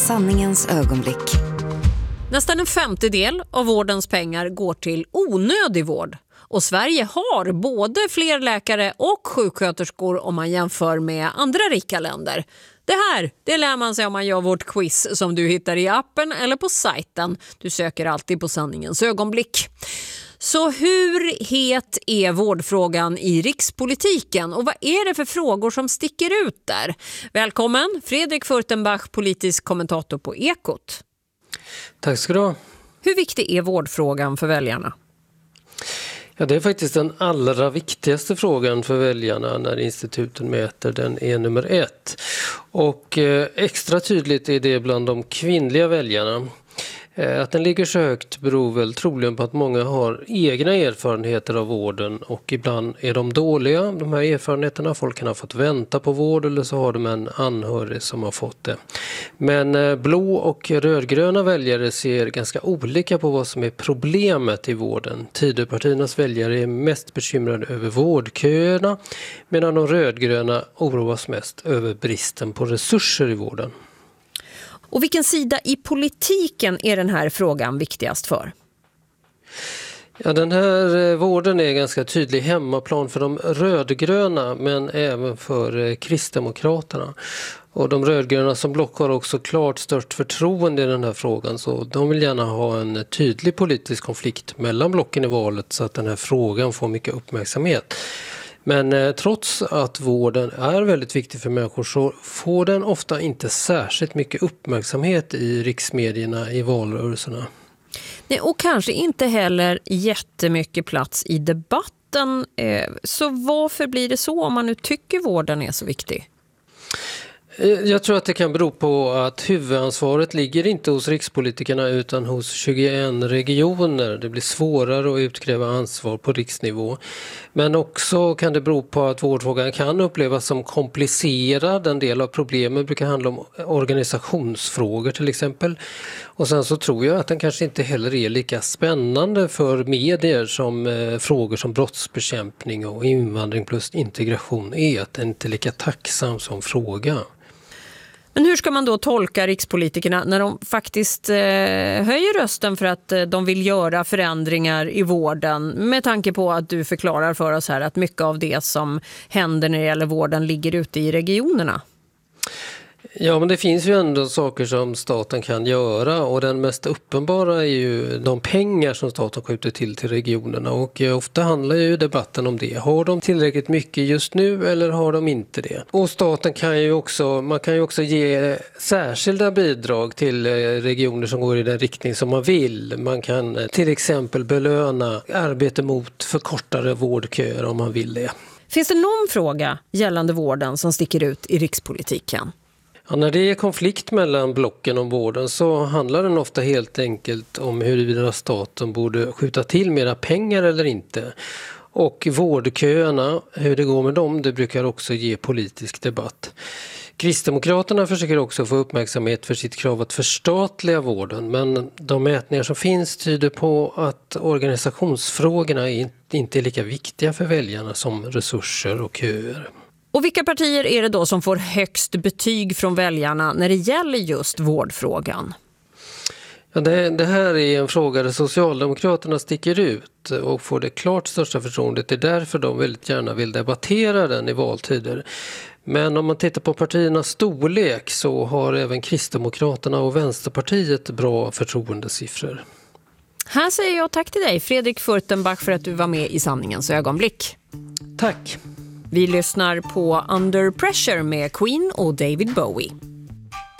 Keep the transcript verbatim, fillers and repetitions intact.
sanningens ögonblick. Nästan en femtedel av vårdens pengar går till onödig vård. Och Sverige har både fler läkare och sjuksköterskor om man jämför med andra rika länder. Det här, det lär man sig om man gör vårt quiz som du hittar i appen eller på sajten. Du söker alltid på sanningens ögonblick. Så hur het är vårdfrågan i rikspolitiken och vad är det för frågor som sticker ut där? Välkommen Fredrik Furtenbach, politisk kommentator på Ekot. Tack ska du ha. Hur viktig är vårdfrågan för väljarna? Ja, det är faktiskt den allra viktigaste frågan för väljarna när instituten mäter. Den är nummer ett. Och eh, extra tydligt är det bland de kvinnliga väljarna. Att den ligger så högt beror väl troligen på att många har egna erfarenheter av vården och ibland är de dåliga, de här erfarenheterna. Folk kan ha fått vänta på vård eller så har de en anhörig som har fått det. Men blå och rödgröna väljare ser ganska olika på vad som är problemet i vården. Tidöpartiernas väljare är mest bekymrade över vårdköerna medan de rödgröna oroas mest över bristen på resurser i vården. Och vilken sida i politiken är den här frågan viktigast för? Ja, den här vården är ganska tydlig hemmaplan för de rödgröna men även för Kristdemokraterna. Och de rödgröna som block har också klart störst förtroende i den här frågan så de vill gärna ha en tydlig politisk konflikt mellan blocken i valet så att den här frågan får mycket uppmärksamhet. Men eh, trots att vården är väldigt viktig för människor så får den ofta inte särskilt mycket uppmärksamhet i riksmedierna i valrörelserna. Nej, och kanske inte heller jättemycket plats i debatten. Eh, så varför blir det så om man nu tycker vården är så viktig? Jag tror att det kan bero på att huvudansvaret ligger inte hos rikspolitikerna utan hos tjugoen regioner. Det blir svårare att utkräva ansvar på riksnivå. Men också kan det bero på att vårdfrågan kan upplevas som komplicerad. En del av problemen brukar handla om organisationsfrågor till exempel. Och sen så tror jag att den kanske inte heller är lika spännande för medier som eh, frågor som brottsbekämpning och invandring plus integration är. Att den inte är lika tacksam som fråga. Men hur ska man då tolka rikspolitikerna när de faktiskt eh, höjer rösten för att eh, de vill göra förändringar i vården med tanke på att du förklarar för oss här att mycket av det som händer när det gäller vården ligger ute i regionerna? Ja, men det finns ju ändå saker som staten kan göra och den mest uppenbara är ju de pengar som staten skjuter till till regionerna och ofta handlar ju debatten om det. Har de tillräckligt mycket just nu eller har de inte det? Och staten kan ju också, man kan ju också ge särskilda bidrag till regioner som går i den riktning som man vill. Man kan till exempel belöna arbete mot förkortade vårdköer om man vill det. Finns det någon fråga gällande vården som sticker ut i rikspolitiken? Ja, när det är konflikt mellan blocken om vården så handlar den ofta helt enkelt om huruvida staten borde skjuta till mera pengar eller inte. Och vårdköerna, hur det går med dem, det brukar också ge politisk debatt. Kristdemokraterna försöker också få uppmärksamhet för sitt krav att förstatliga vården, men de mätningar som finns tyder på att organisationsfrågorna inte är lika viktiga för väljarna som resurser och köer. Och vilka partier är det då som får högst betyg från väljarna när det gäller just vårdfrågan? Ja, det, det här är en fråga där Socialdemokraterna sticker ut och får det klart största förtroendet. Det är därför de väldigt gärna vill debattera den i valtider. Men om man tittar på partiernas storlek så har även Kristdemokraterna och Vänsterpartiet bra förtroendesiffror. Här säger jag tack till dig Fredrik Furtenbach för att du var med i sanningens ögonblick. Tack! Vi lyssnar på Under Pressure med Queen och David Bowie.